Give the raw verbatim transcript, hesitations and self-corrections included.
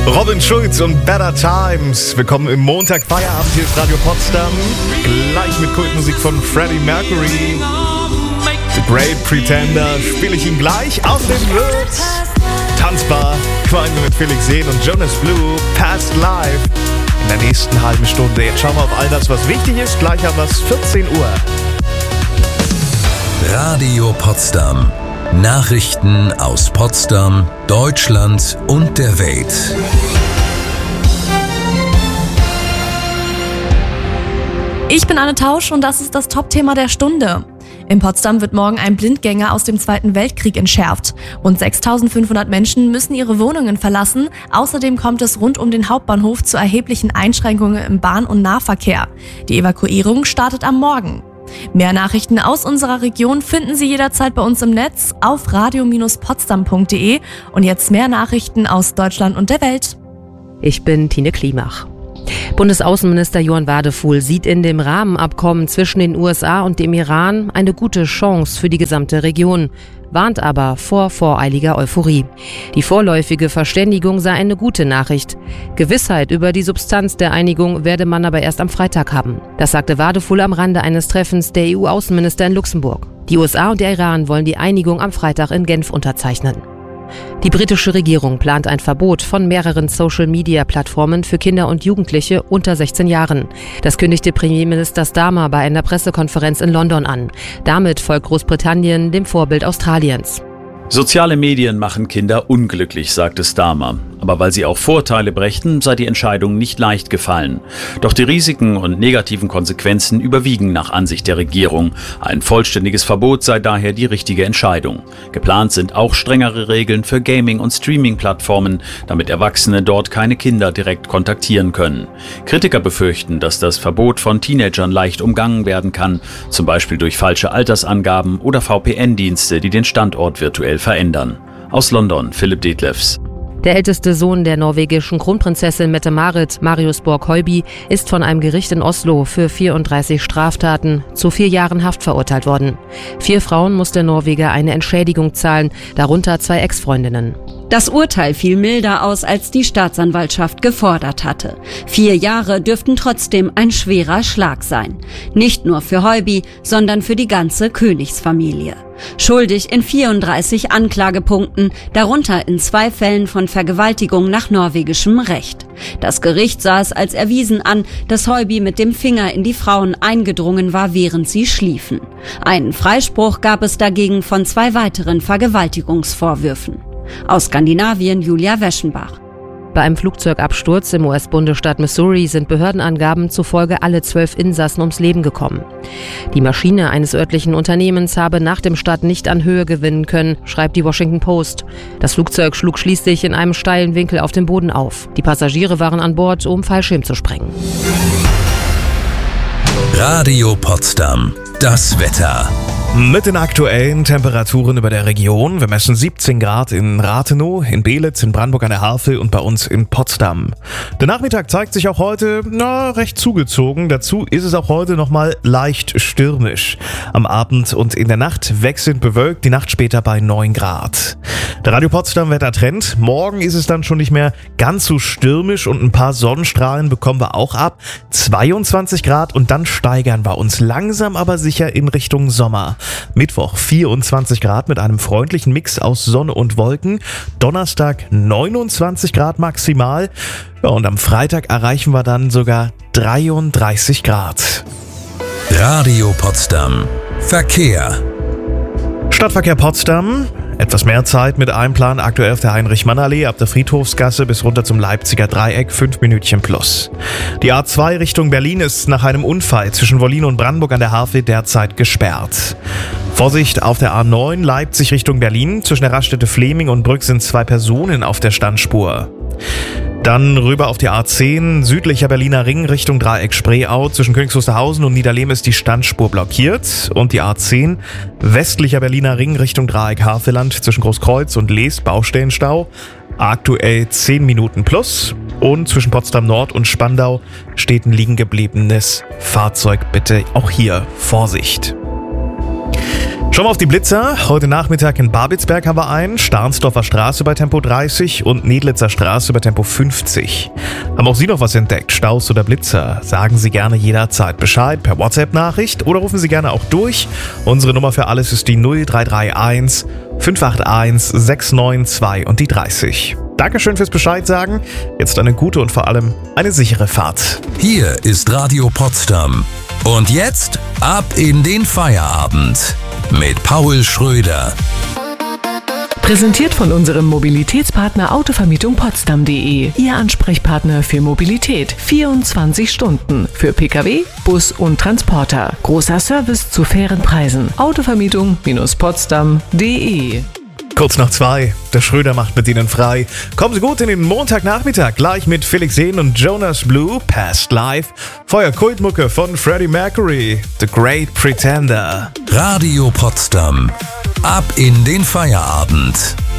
Robin Schulz und Better Times. Willkommen im Montag Feierabend. Hier ist Radio Potsdam. Gleich mit Kultmusik von Freddie Mercury. The Great Pretender spiele ich ihn gleich. Außerdem wird's tanzbar. Gemeinsam mit Felix Sehn und Jonas Blue. Past Live. In der nächsten halben Stunde. Jetzt schauen wir auf all das, was wichtig ist. Gleich haben wir es vierzehn Uhr. Radio Potsdam. Nachrichten aus Potsdam, Deutschland und der Welt. Ich bin Anne Tausch und das ist das Top-Thema der Stunde. In Potsdam wird morgen ein Blindgänger aus dem Zweiten Weltkrieg entschärft. Rund sechstausendfünfhundert Menschen müssen ihre Wohnungen verlassen. Außerdem kommt es rund um den Hauptbahnhof zu erheblichen Einschränkungen im Bahn- und Nahverkehr. Die Evakuierung startet am Morgen. Mehr Nachrichten aus unserer Region finden Sie jederzeit bei uns im Netz auf radio Bindestrich potsdam punkt de. Und jetzt mehr Nachrichten aus Deutschland und der Welt. Ich bin Tine Klimach. Bundesaußenminister Johann Wadefuhl sieht in dem Rahmenabkommen zwischen den U S A und dem Iran eine gute Chance für die gesamte Region, warnt aber vor voreiliger Euphorie. Die vorläufige Verständigung sei eine gute Nachricht. Gewissheit über die Substanz der Einigung werde man aber erst am Freitag haben. Das sagte Wadefuhl am Rande eines Treffens der E U-Außenminister in Luxemburg. Die U S A und der Iran wollen die Einigung am Freitag in Genf unterzeichnen. Die britische Regierung plant ein Verbot von mehreren Social-Media-Plattformen für Kinder und Jugendliche unter sechzehn Jahren. Das kündigte Premierminister Starmer bei einer Pressekonferenz in London an. Damit folgt Großbritannien dem Vorbild Australiens. Soziale Medien machen Kinder unglücklich, sagte Starmer. Aber weil sie auch Vorteile brächten, sei die Entscheidung nicht leicht gefallen. Doch die Risiken und negativen Konsequenzen überwiegen nach Ansicht der Regierung. Ein vollständiges Verbot sei daher die richtige Entscheidung. Geplant sind auch strengere Regeln für Gaming- und Streaming-Plattformen, damit Erwachsene dort keine Kinder direkt kontaktieren können. Kritiker befürchten, dass das Verbot von Teenagern leicht umgangen werden kann, zum Beispiel durch falsche Altersangaben oder V P N-Dienste, die den Standort virtuell verändern. Aus London, Philipp Detlefs. Der älteste Sohn der norwegischen Kronprinzessin Mette-Marit, Marius Borg-Høiby, ist von einem Gericht in Oslo für vierunddreißig Straftaten zu vier Jahren Haft verurteilt worden. Vier Frauen muss der Norweger eine Entschädigung zahlen, darunter zwei Ex-Freundinnen. Das Urteil fiel milder aus, als die Staatsanwaltschaft gefordert hatte. Vier Jahre dürften trotzdem ein schwerer Schlag sein. Nicht nur für Høiby, sondern für die ganze Königsfamilie. Schuldig in vierunddreißig Anklagepunkten, darunter in zwei Fällen von Vergewaltigung nach norwegischem Recht. Das Gericht sah es als erwiesen an, dass Høiby mit dem Finger in die Frauen eingedrungen war, während sie schliefen. Einen Freispruch gab es dagegen von zwei weiteren Vergewaltigungsvorwürfen. Aus Skandinavien Julia Weschenbach. Bei einem Flugzeugabsturz im U S-Bundesstaat Missouri sind Behördenangaben zufolge alle zwölf Insassen ums Leben gekommen. Die Maschine eines örtlichen Unternehmens habe nach dem Start nicht an Höhe gewinnen können, schreibt die Washington Post. Das Flugzeug schlug schließlich in einem steilen Winkel auf dem Boden auf. Die Passagiere waren an Bord, um Fallschirm zu sprengen. Radio Potsdam. Das Wetter. Mit den aktuellen Temperaturen über der Region. Wir messen siebzehn Grad in Rathenow, in Belitz, in Brandenburg an der Havel und bei uns in Potsdam. Der Nachmittag zeigt sich auch heute na, recht zugezogen. Dazu ist es auch heute nochmal leicht stürmisch. Am Abend und in der Nacht wechselnd bewölkt, die Nacht später bei neun Grad. Der Radio Potsdam Wettertrend. Morgen ist es dann schon nicht mehr ganz so stürmisch und ein paar Sonnenstrahlen bekommen wir auch ab. zweiundzwanzig Grad und dann steigern wir uns langsam aber sicher in Richtung Sommer. Mittwoch vierundzwanzig Grad mit einem freundlichen Mix aus Sonne und Wolken. Donnerstag neunundzwanzig Grad maximal. Ja, und am Freitag erreichen wir dann sogar dreiunddreißig Grad. Radio Potsdam. Verkehr. Stadtverkehr Potsdam. Etwas mehr Zeit mit einem Plan aktuell auf der Heinrich-Mann-Allee ab der Friedhofsgasse bis runter zum Leipziger Dreieck, fünf Minütchen plus. Die A zwei Richtung Berlin ist nach einem Unfall zwischen Wollin und Brandenburg an der Havel derzeit gesperrt. Vorsicht auf der A neun Leipzig Richtung Berlin. Zwischen der Raststätte Fleming und Brück sind zwei Personen auf der Standspur. Dann rüber auf die A zehn, südlicher Berliner Ring Richtung Dreieck Spreeau. Zwischen Königs Wusterhausen und Niederlehm ist die Standspur blockiert. Und die A zehn, westlicher Berliner Ring Richtung Dreieck Havelland. Zwischen Großkreuz und Leest Baustellenstau. Aktuell zehn Minuten plus. Und zwischen Potsdam Nord und Spandau steht ein liegen gebliebenes Fahrzeug. Bitte auch hier Vorsicht. Schauen wir auf die Blitzer. Heute Nachmittag in Babelsberg haben wir einen, Starnsdorfer Straße bei Tempo dreißig und Nedlitzer Straße bei Tempo fünfzig. Haben auch Sie noch was entdeckt, Staus oder Blitzer? Sagen Sie gerne jederzeit Bescheid per WhatsApp-Nachricht oder rufen Sie gerne auch durch. Unsere Nummer für alles ist die null drei drei eins fünf acht eins sechs neun zwei und die dreißig. Dankeschön fürs Bescheid sagen. Jetzt eine gute und vor allem eine sichere Fahrt. Hier ist Radio Potsdam. Und jetzt ab in den Feierabend mit Paul Schröder. Präsentiert von unserem Mobilitätspartner Autovermietung Potsdam punkt de. Ihr Ansprechpartner für Mobilität. vierundzwanzig Stunden. Für Pkw, Bus und Transporter. Großer Service zu fairen Preisen. Autovermietung Potsdam punkt de. Kurz nach zwei. Der Schröder macht mit Ihnen frei. Kommen Sie gut in den Montagnachmittag. Gleich mit Felix Jähn und Jonas Blue. Past Life. Feuer Kultmucke von Freddie Mercury. The Great Pretender. Radio Potsdam. Ab in den Feierabend.